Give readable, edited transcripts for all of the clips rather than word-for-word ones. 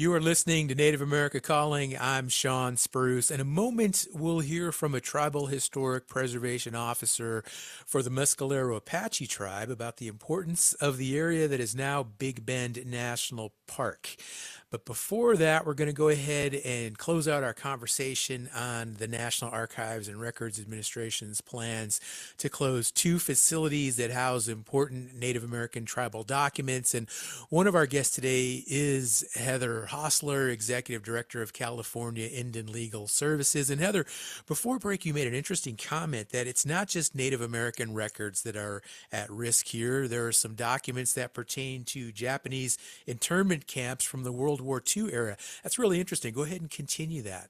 You are listening to Native America Calling. I'm Sean Spruce. In a moment, we'll hear from a tribal historic preservation officer for the Mescalero Apache tribe about the importance of the area that is now Big Bend National Park. But before that, we're going to go ahead and close out our conversation on the National Archives and Records Administration's plans to close two facilities that house important Native American tribal documents. And one of our guests today is Heather Hostler, Executive Director of California Indian Legal Services. And Heather, before break, you made an interesting comment that it's not just Native American records that are at risk here. There are some documents that pertain to Japanese internment camps from the World War II era. That's really interesting. Go ahead and continue that.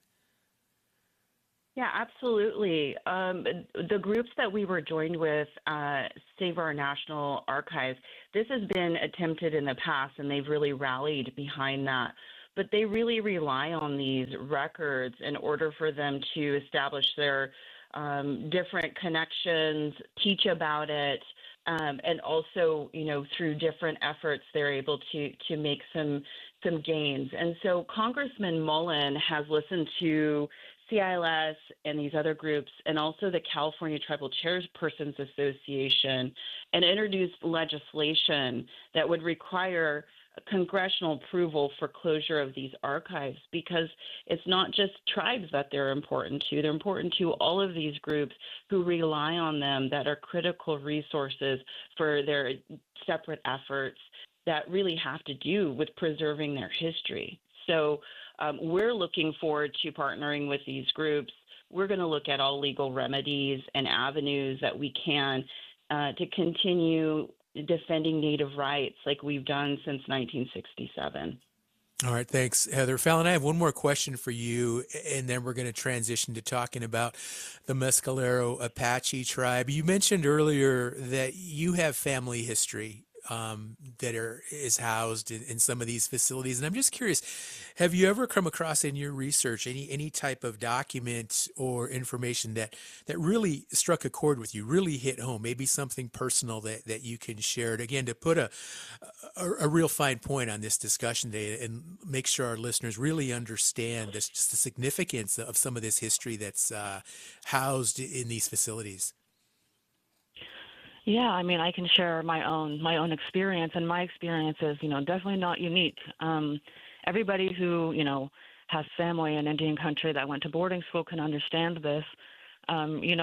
Yeah, absolutely. The groups that we were joined with, Save Our National Archives, this has been attempted in the past, and they've really rallied behind that. But they really rely on these records in order for them to establish their different connections, teach about it, and also, through different efforts, they're able to make some gains. And so Congressman Mullen has listened to CILS and these other groups, and also the California Tribal Chairpersons Association, and introduced legislation that would require congressional approval for closure of these archives, because it's not just tribes that they're important to. They're important to all of these groups who rely on them, that are critical resources for their separate efforts that really have to do with preserving their history. So we're looking forward to partnering with these groups. We're going to look at all legal remedies and avenues that we can to continue defending Native rights like we've done since 1967. All right, thanks, Heather. Fallon, I have one more question for you, and then we're going to transition to talking about the Mescalero Apache tribe. You mentioned earlier that you have family history that is housed in some of these facilities. And I'm just curious, have you ever come across in your research any type of document or information that really struck a chord with you, really hit home, maybe something personal that you can share? Again, to put a real fine point on this discussion today and make sure our listeners really understand just the significance of some of this history that's housed in these facilities. Yeah, I mean, I can share my own experience, and my experience is, definitely not unique. Everybody who, has family in Indian country that went to boarding school can understand this. When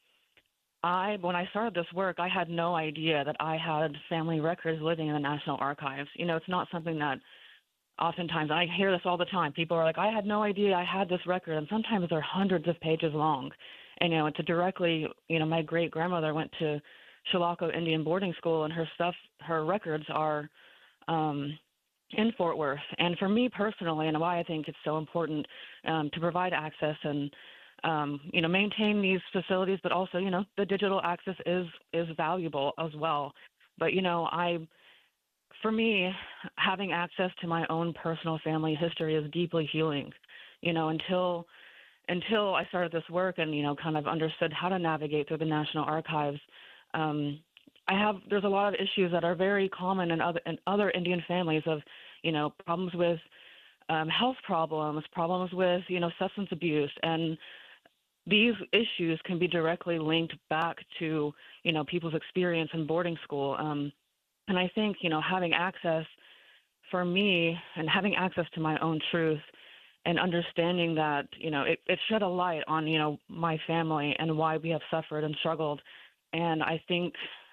I started this work, I had no idea that I had family records living in the National Archives. It's not something that oftentimes, I hear this all the time. People are like, I had no idea I had this record, and sometimes they're hundreds of pages long. And, to directly, my great-grandmother went to Chilocco Indian boarding school, and her records are in Fort Worth. And for me personally, and why I think it's so important to provide access and maintain these facilities, but also the digital access is valuable as well. But for me, having access to my own personal family history is deeply healing. Until I started this work and kind of understood how to navigate through the National Archives. There's a lot of issues that are very common in other Indian families of, problems with health problems with, substance abuse. And these issues can be directly linked back to, people's experience in boarding school. And I think, having access for me and having access to my own truth and understanding that, it shed a light on, my family and why we have suffered and struggled. And I think,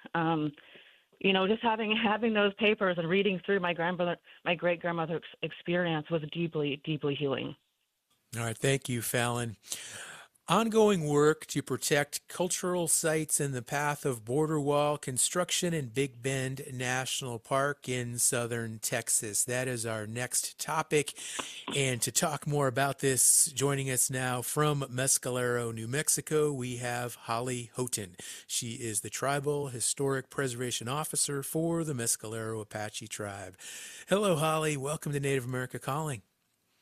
just having those papers and reading through my great-grandmother's experience was deeply, deeply healing. All right. Thank you, Fallon. Ongoing work to protect cultural sites in the path of border wall construction in Big Bend National Park in southern Texas. That is our next topic. And to talk more about this, joining us now from Mescalero, New Mexico, we have Holly Houghton. She is the Tribal Historic Preservation Officer for the Mescalero Apache tribe. Hello, Holly. Welcome to Native America Calling.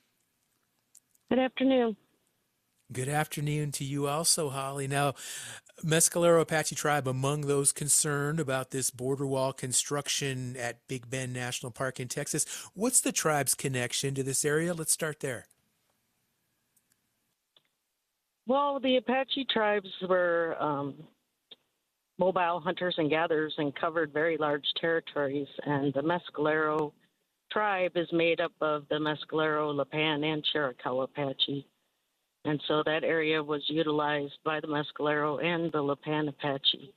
Good afternoon. Good afternoon to you also, Holly. Now, Mescalero Apache tribe among those concerned about this border wall construction at Big Bend National Park in Texas. What's the tribe's connection to this area? Let's start there. Well, the Apache tribes were mobile hunters and gatherers and covered very large territories. And the Mescalero tribe is made up of the Mescalero, Lipan, and Chiricahua Apache. And so that area was utilized by the Mescalero and the Lipan Apache,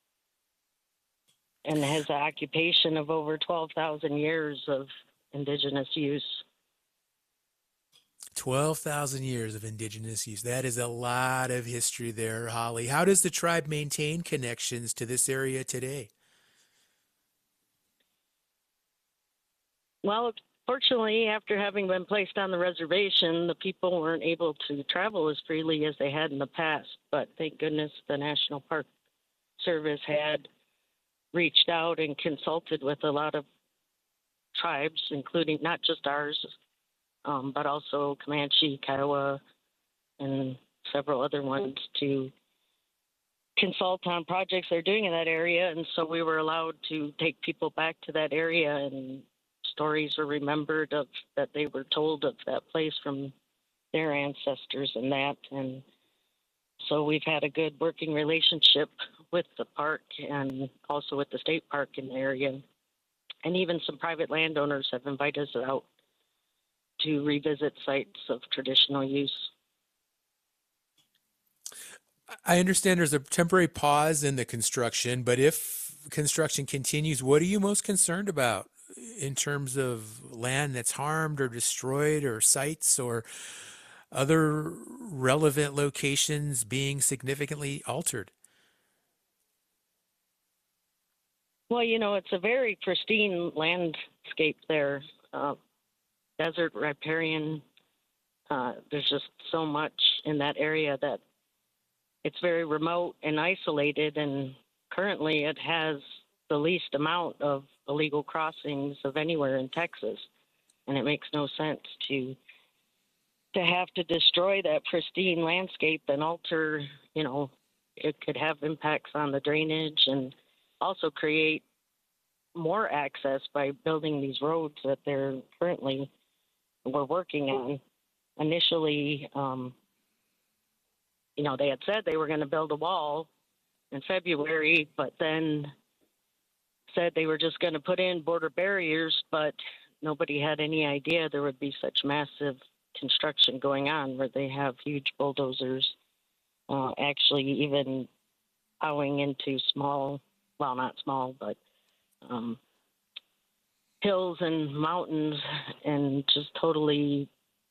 and has an occupation of over 12,000 years of indigenous use. 12,000 years of indigenous use. That is a lot of history there, Holly. How does the tribe maintain connections to this area today? Well, fortunately, after having been placed on the reservation, the people weren't able to travel as freely as they had in the past. But thank goodness the National Park Service had reached out and consulted with a lot of tribes, including not just ours, but also Comanche, Kiowa, and several other ones, to consult on projects they're doing in that area. And so we were allowed to take people back to that area, and stories were remembered of that they were told of that place from their ancestors and that. And so we've had a good working relationship with the park and also with the state park in the area. And even some private landowners have invited us out to revisit sites of traditional use. I understand there's a temporary pause in the construction, but if construction continues, what are you most concerned about in terms of land that's harmed or destroyed, or sites or other relevant locations being significantly altered? Well, you know, it's a very pristine landscape there. Desert, riparian. There's just so much in that area that it's very remote and isolated, and currently it has the least amount of illegal crossings of anywhere in Texas, and it makes no sense to have to destroy that pristine landscape and alter. You know, it could have impacts on the drainage and also create more access by building these roads that they're currently we're working on. Initially, you know, they had said they were going to build a wall in February, but then said they were just going to put in border barriers, but nobody had any idea there would be such massive construction going on, where they have huge bulldozers actually even plowing into small, well, not small, but hills and mountains, and just totally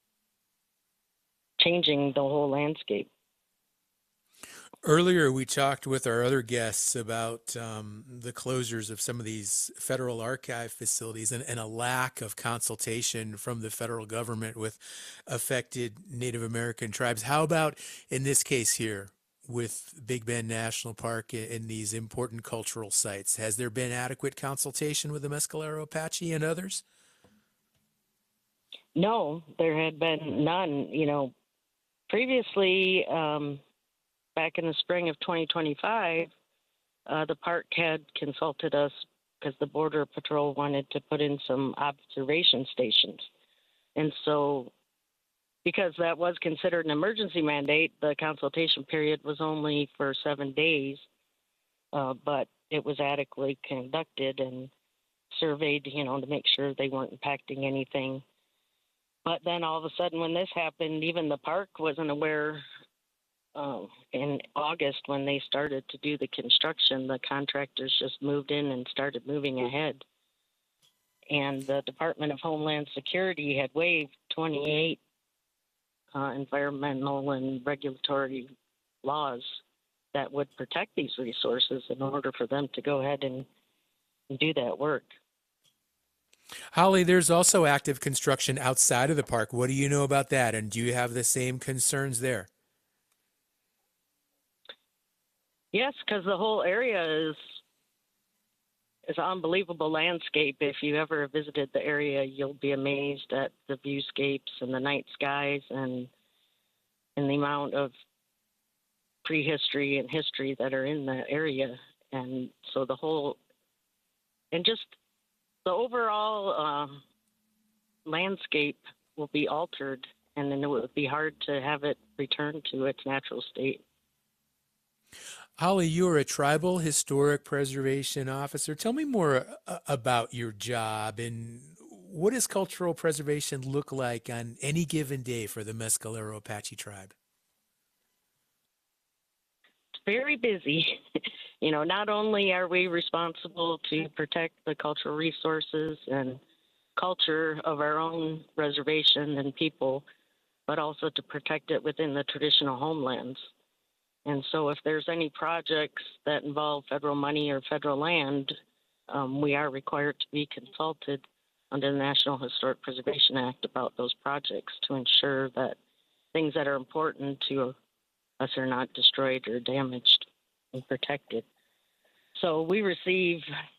changing the whole landscape. Earlier, we talked with our other guests about the closures of some of these federal archive facilities, and a lack of consultation from the federal government with affected Native American tribes. How about in this case here with Big Bend National Park and these important cultural sites? Has there been adequate consultation with the Mescalero Apache and others? No, there had been none. You know, previously, back in the spring of 2025, the park had consulted us because the Border Patrol wanted to put in some observation stations. And so, because that was considered an emergency mandate, the consultation period was only for 7 days, but it was adequately conducted and surveyed, you know, to make sure they weren't impacting anything. But then all of a sudden, when this happened, even the park wasn't aware. In August, when they started to do the construction, the contractors just moved in and started moving ahead. And the Department of Homeland Security had waived 28 environmental and regulatory laws that would protect these resources in order for them to go ahead and do that work. Holly, there's also active construction outside of the park. What do you know about that? And do you have the same concerns there? Yes, because the whole area is an unbelievable landscape. If you ever visited the area, you'll be amazed at the viewscapes and the night skies and the amount of prehistory and history that are in the area. And so and just the overall landscape will be altered, and then it would be hard to have it return to its natural state. Holly, you are a tribal historic preservation officer. Tell me more about your job and what does cultural preservation look like on any given day for the Mescalero Apache tribe? It's very busy. Not only are we responsible to protect the cultural resources and culture of our own reservation and people, but also to protect it within the traditional homelands. And so if there's any projects that involve federal money or federal land, we are required to be consulted under the National Historic Preservation Act about those projects to ensure that things that are important to us are not destroyed or damaged and protected. So we receive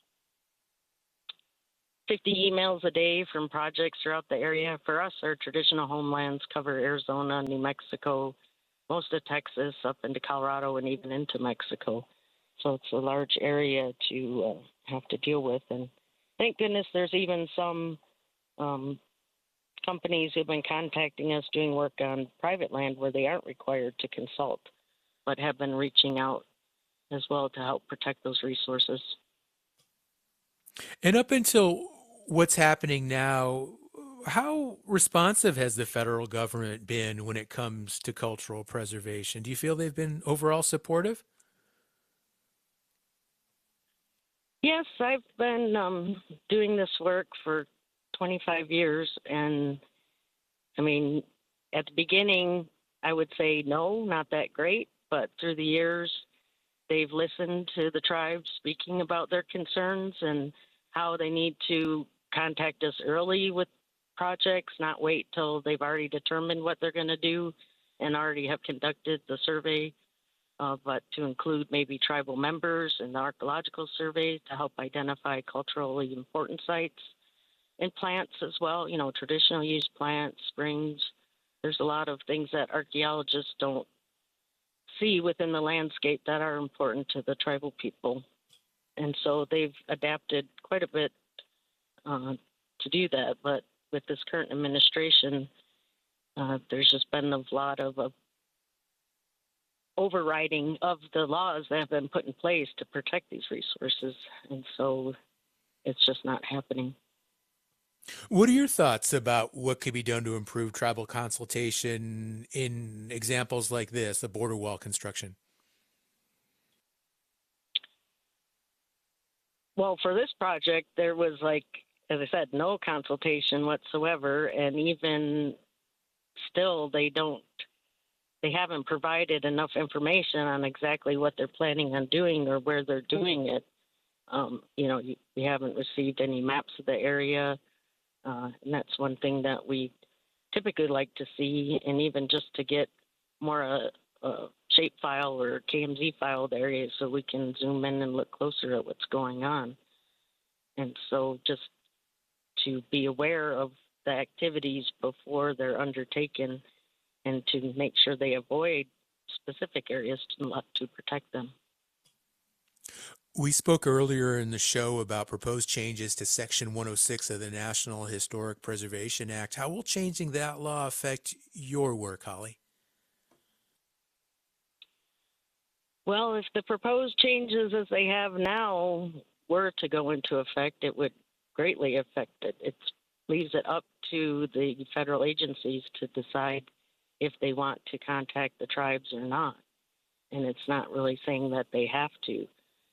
50 emails a day from projects throughout the area. For us, our traditional homelands cover Arizona, New Mexico, most of Texas, up into Colorado, and even into Mexico. So it's a large area to have to deal with. And thank goodness there's even some companies who've been contacting us doing work on private land where they aren't required to consult, but have been reaching out as well to help protect those resources. And up until what's happening now, how responsive has the federal government been when it comes to cultural preservation? Do you feel they've been overall supportive? Yes, I've been doing this work for 25 years. And I mean, at the beginning, I would say no, not that great. But through the years, they've listened to the tribes speaking about their concerns and how they need to contact us early with projects, not wait till they've already determined what they're going to do and already have conducted the survey, but to include maybe tribal members in the archaeological survey to help identify culturally important sites and plants as well, traditional use plants, springs. There's a lot of things that archaeologists don't see within the landscape that are important to the tribal people. And so they've adapted quite a bit to do that. But with this current administration, there's just been a lot of overriding of the laws that have been put in place to protect these resources. And so it's just not happening. What are your thoughts about what could be done to improve tribal consultation in examples like this, the border wall construction? Well, for this project, there was, like, as I said, no consultation whatsoever. And even still, they haven't provided enough information on exactly what they're planning on doing or where they're doing it. We haven't received any maps of the area. And that's one thing that we typically like to see, and even just to get more a shape file or KMZ file of the area so we can zoom in and look closer at what's going on. And so just to be aware of the activities before they're undertaken and to make sure they avoid specific areas to protect them. We spoke earlier in the show about proposed changes to Section 106 of the National Historic Preservation Act. How will changing that law affect your work, Holly? Well, if the proposed changes as they have now were to go into effect, it would greatly affect it. It leaves it up to the federal agencies to decide if they want to contact the tribes or not. And it's not really saying that they have to.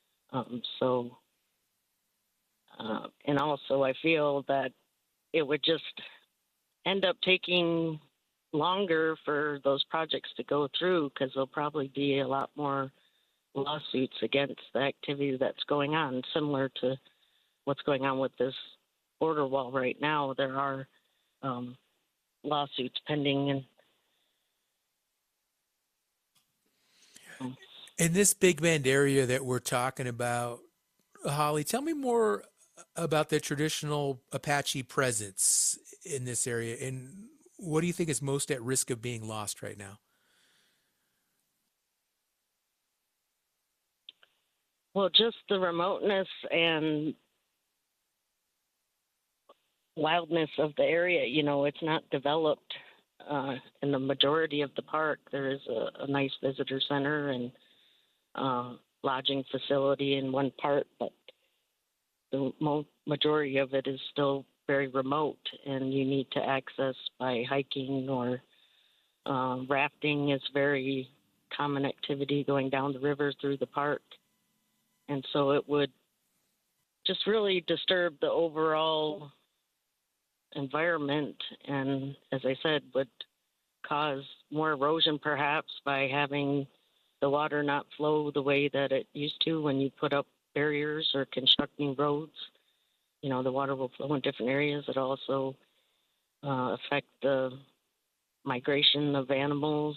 And also I feel that it would just end up taking longer for those projects to go through because there'll probably be a lot more lawsuits against the activity that's going on, similar to what's going on with this border wall right now. There are lawsuits pending. In this Big Bend area that we're talking about, Holly, tell me more about the traditional Apache presence in this area, and what do you think is most at risk of being lost right now? Well, just the remoteness and wildness of the area. It's not developed in the majority of the park. There is a nice visitor center and lodging facility in one part, but the majority of it is still very remote, and you need to access by hiking or rafting is very common activity going down the river through the park. And so it would just really disturb the overall environment, and as I said, would cause more erosion perhaps by having the water not flow the way that it used to when you put up barriers or constructing roads. The water will flow in different areas. It also affect the migration of animals,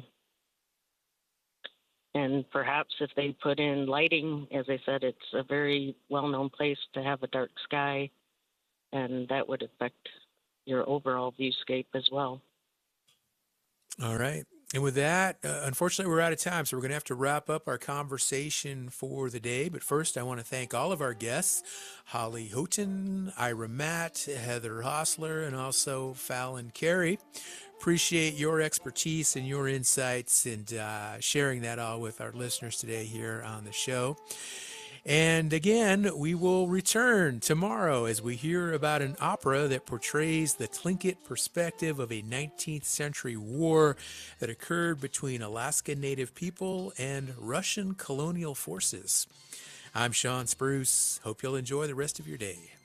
and perhaps if they put in lighting, as I said, it's a very well-known place to have a dark sky, and that would affect your overall viewscape as well. All right. And with that, unfortunately, we're out of time, so we're going to have to wrap up our conversation for the day. But first, I want to thank all of our guests, Holly Houghton, Ira Matt, Heather Hostler, and also Fallon Carey. Appreciate your expertise and your insights and sharing that all with our listeners today here on the show. And again, we will return tomorrow as we hear about an opera that portrays the Tlingit perspective of a 19th century war that occurred between Alaska Native people and Russian colonial forces. I'm Sean Spruce. Hope you'll enjoy the rest of your day.